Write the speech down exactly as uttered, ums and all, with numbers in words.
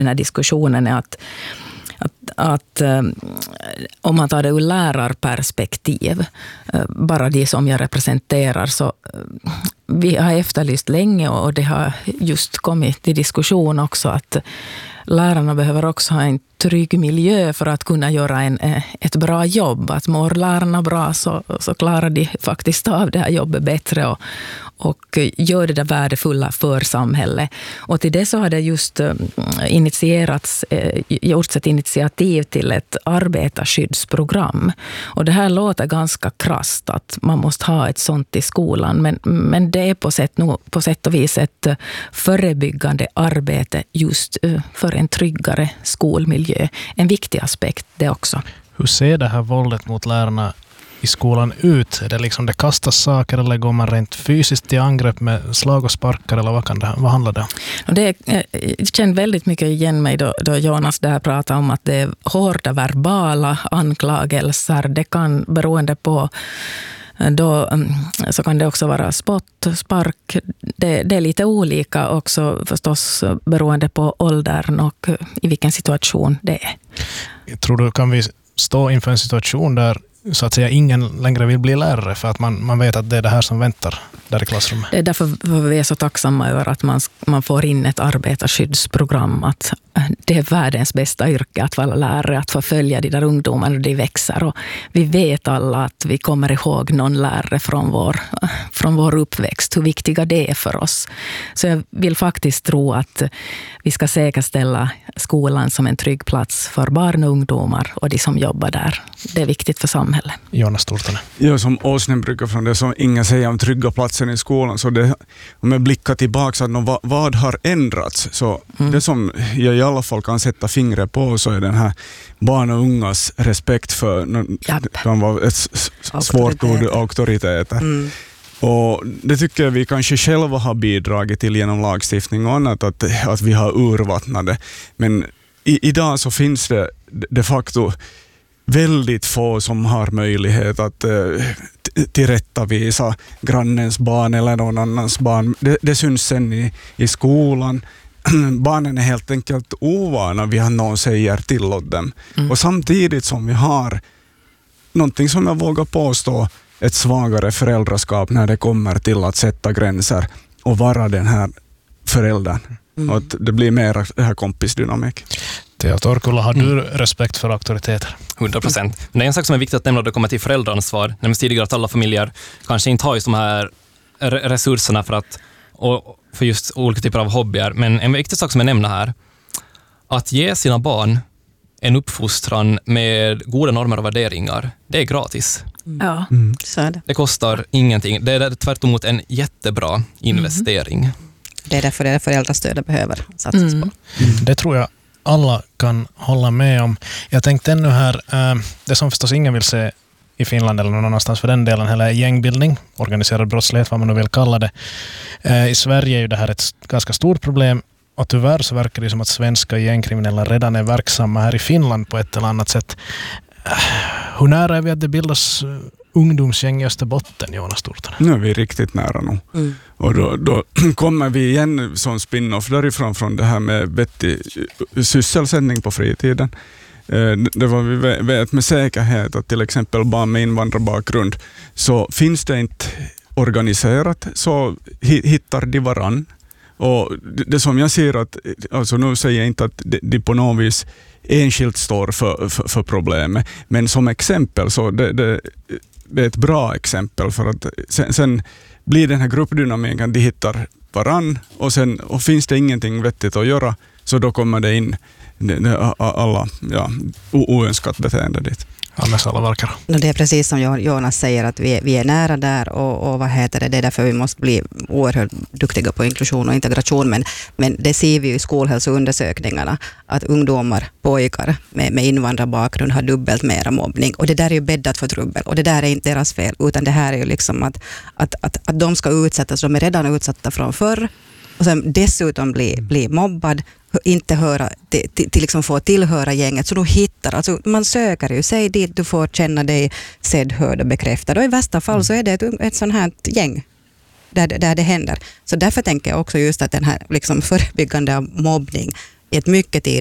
den här diskussionen är att Att, att om man tar det ur lärarperspektiv, bara de som jag representerar, så vi har efterlyst länge och det har just kommit till diskussion också att lärarna behöver också ha en trygg miljö för att kunna göra en, ett bra jobb. Att mår lärarna bra så, så klarar de faktiskt av det här jobbet bättre och, och gör det där värdefulla för samhället. Och till det så har det just initierats, gjorts ett initiativ till ett arbetarskyddsprogram. Och det här låter ganska krasst att man måste ha ett sånt i skolan, men, men det är på sätt, på sätt och vis ett förebyggande arbete just för en tryggare skolmiljö. En viktig aspekt det också. Hur ser det här våldet mot lärarna i skolan ut? Är det liksom det kastas saker eller går man rent fysiskt i angrepp med slag och sparkar eller vad, kan det, vad handlar det om? Det, jag känner väldigt mycket igen mig då, då Jonas där pratar om att det är hårda verbala anklagelser. Det kan beroende på då, så kan det också vara spott, spark. Det, det är lite olika också förstås beroende på åldern och i vilken situation det är. Tror du kan vi stå inför en situation där så att säga ingen längre vill bli lärare för att man, man vet att det är det här som väntar där i klassrummet? Det är därför vi är så tacksamma över att man, man får in ett arbetarskyddsprogram, att det är världens bästa yrke att vara lärare, att få följa de där ungdomarna och de växer. Och vi vet alla att vi kommer ihåg någon lärare från vår, från vår uppväxt, hur viktiga det är för oss. Så jag vill faktiskt tro att vi ska säkerställa skolan som en trygg plats för barn och ungdomar och de som jobbar där. Det är viktigt för samhället. Jonas Stortanen. Ja, som Åsnen brukar från det som ingen säger om trygga platsen i skolan, så det, om jag blickar tillbaka att vad, vad har ändrats, så mm. det som jag i alla fall kan sätta fingret på så är den här barn och ungas respekt för kan vara ett svårt ord, auktoriteter. Mm. Och det tycker jag vi kanske själva har bidragit till genom lagstiftning och annat, att, att vi har urvattnade. Men i, idag så finns det de facto väldigt få som har möjlighet att eh, tillrättavisa grannens barn eller någon annans barn. Det, det syns sen i, i skolan. Barnen är helt enkelt ovana vid att någon säger till åt dem. Mm. Och samtidigt som vi har någonting som jag vågar påstå ett svagare föräldraskap när det kommer till att sätta gränser och vara den här föräldern. Mm. Och att det blir mer det här kompisdynamik. Thea Torkula, har du respekt för auktoriteter? hundra procent. Men det är en sak som är viktigt att nämna när det kommer till föräldraansvar. Nämns tidigare att alla familjer kanske inte har just de här resurserna för att och för just olika typer av hobbyer. Men en viktig sak som jag nämner här, att ge sina barn en uppfostran med goda normer och värderingar, det är gratis. Mm. Ja, mm. så är det. Det kostar ingenting. Det är tvärtom mot en jättebra investering. Mm. Det är därför det föräldrastödet behöver satsas mm. på. Mm. Det tror jag alla kan hålla med om. Jag tänkte ännu här, äh, det som förstås ingen vill se i Finland eller någon annanstans för den delen heller, gängbildning, organiserad brottslighet, vad man nu vill kalla det. Äh, I Sverige är ju det här ett ganska stort problem, och tyvärr så verkar det som att svenska gängkriminella redan är verksamma här i Finland på ett eller annat sätt. Äh, hur nära är vi att det bildas uh, ungdomsgäng i Österbotten, Jonas Stortanen? Nu är vi riktigt nära nu. Mm. Och då, då kommer vi igen som spin-off därifrån från det här med vettig sysselsättning på fritiden. Det var vi vet med säkerhet att till exempel barn med invandrarbakgrund, så finns det inte organiserat så hittar de varann. Och det som jag ser att, alltså nu säger jag inte att de på något vis enskilt står för, för, för problemet, men som exempel så det, det, det är ett bra exempel, för att sen, sen blir den här gruppdynamiken, de hittar varann och sen och finns det ingenting vettigt att göra, så då kommer det in alla ja, oönskat beteende dit. Det är precis som Jonas säger, att vi är, vi är nära där och, och vad heter det, det är därför vi måste bli oerhört duktiga på inklusion och integration, men, men det ser vi ju i skolhälsoundersökningarna att ungdomar, pojkar med, med invandrarbakgrund har dubbelt mera mobbning, och det där är ju bäddat för trubbel, och det där är inte deras fel, utan det här är ju liksom att, att, att, att de ska utsättas, de är redan utsatta från förr och sen dessutom bli, bli mobbad, inte höra, till, till liksom få tillhöra gänget, så då hittar, alltså man söker ju, säg dit du får känna dig sedd, hörd och bekräftad, och i värsta fall så är det ett, ett sånt här gäng där, där det händer. Så därför tänker jag också just att den här liksom förebyggande av mobbning ett mycket tidigt